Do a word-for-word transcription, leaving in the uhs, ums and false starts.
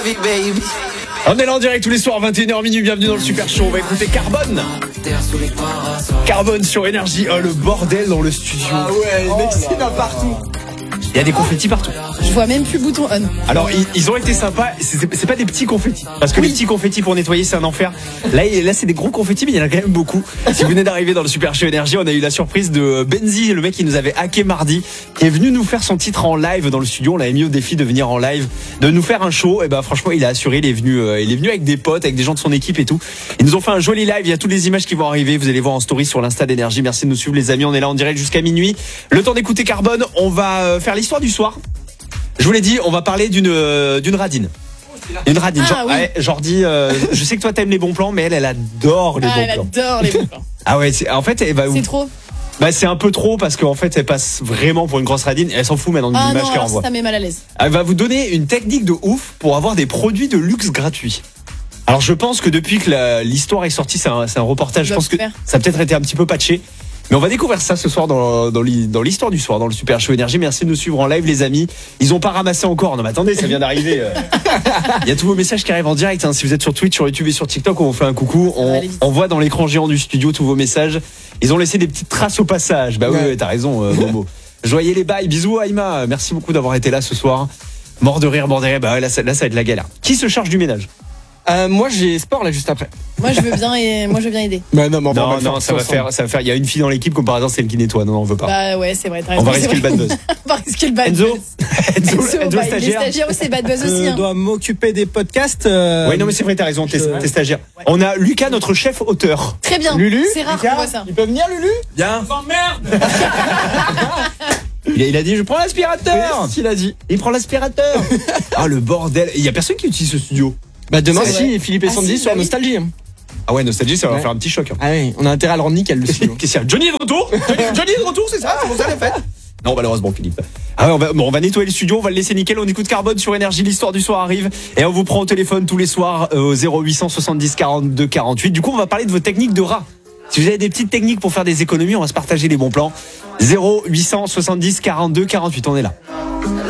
On est là en direct tous les soirs, vingt et une heures minuit, bienvenue dans le Super Show. On va écouter Carbone. Carbone sur Énergie. Oh, le bordel dans le studio. Ah ouais, les mecs, c'est là partout. Il y a des confettis partout. Je vois même plus le bouton on. Alors ils, ils ont été sympas. C'est, c'est pas des petits confettis, parce que oui. Les petits confettis pour nettoyer c'est un enfer. Là, là c'est des gros confettis, mais il y en a quand même beaucoup. Si vous venez d'arriver dans le Super Show Énergie, on a eu la surprise de Benzi, le mec qui nous avait hacké mardi, qui est venu nous faire son titre en live dans le studio. On l'avait mis au défi de venir en live, de nous faire un show. Et ben franchement, il a assuré. Il est venu, euh, il est venu avec des potes, avec des gens de son équipe et tout. Ils nous ont fait un joli live. Il y a toutes les images qui vont arriver. Vous allez voir en story sur l'Insta d'Énergie. Merci de nous suivre les amis. On est là en direct jusqu'à minuit. Le temps d'écouter Carbone. On va faire l'histoire du soir. Je vous l'ai dit, on va parler d'une euh, d'une radine. Une radine. Ah, genre, oui. ouais, Jordi, euh, je sais que toi t'aimes les bons plans, mais elle, elle adore les ah, bons elle plans. Elle adore les bons plans. Ah ouais, c'est, en fait, elle va. C'est trop. Bah c'est un peu trop parce qu'en fait, elle passe vraiment pour une grosse radine. Elle s'en fout maintenant de ah l'image non, qu'elle alors envoie. Ça met mal à l'aise. Elle va vous donner une technique de ouf pour avoir des produits de luxe gratuits. Alors je pense que depuis que la, l'histoire est sortie, c'est un, c'est un reportage. Je pense que faire. ça a peut-être été un petit peu patché. Mais on va découvrir ça ce soir dans, dans, dans l'histoire du soir, dans le Super Show Énergie. Merci de nous suivre en live, les amis. Ils ont pas ramassé encore. Non, mais attendez, ça vient d'arriver. Il y a tous vos messages qui arrivent en direct. Hein. Si vous êtes sur Twitch, sur YouTube et sur TikTok, on vous fait un coucou. On, on voit dans l'écran géant du studio tous vos messages. Ils ont laissé des petites traces au passage. Bah oui, ouais. T'as raison, euh, Momo. Joyez les bails. Bisous, Aïma. Merci beaucoup d'avoir été là ce soir. Mort de rire, mort de rire. Bah ouais, là, ça, là, ça va être la galère. Qui se charge du ménage? Euh, moi j'ai sport là juste après. Moi je veux bien et moi je veux bien aider. Bah, non, mais non, va non, ça va faire, ça va faire. Il y a une fille dans l'équipe comme par hasard, c'est elle qui nettoie. Non, non, on veut pas. Bah ouais, c'est vrai. On va risquer le bad buzz. On va risquer le bad Enzo, buzz. Enzo, Enzo, Enzo bah, stagiaire. Les stagiaires, c'est bad buzz aussi. Je hein. dois m'occuper des podcasts. Euh... Oui, non, mais c'est vrai, t'as raison. T'es, Je... t'es stagiaire. Ouais. On a Lucas, notre chef auteur. Très bien. Lulu, c'est rare Lucas, qu'on voit ça. Il peut venir, Lulu? Bien. Oh merde. il, a, il a dit, je prends l'aspirateur. Oui, il a dit. Il prend l'aspirateur. Ah le bordel. Il y a personne qui utilise ce studio. Bah demain C'est si, vrai. Philippe et Ah, Sandy si, sur bah oui. Nostalgie. Ah ouais, Nostalgie, ça va Ouais. faire un petit choc. Hein. Ah oui, on a intérêt à le rendre nickel le studio. Qu'est-ce qu'il y a? Johnny est de retour. Johnny, Johnny est de retour, c'est ça? C'est pour ça la fête? Non, malheureusement, Philippe. Ah ouais, on va, bon, on va nettoyer le studio, on va le laisser nickel. On écoute Carbone sur Énergie. L'histoire du soir arrive et on vous prend au téléphone tous les soirs euh, au zéro huit cent soixante-dix quarante-deux quarante-huit. Du coup, on va parler de vos techniques de rat. Si vous avez des petites techniques pour faire des économies, on va se partager les bons plans. zéro huit cent soixante-dix quarante-deux quarante-huit. On est là.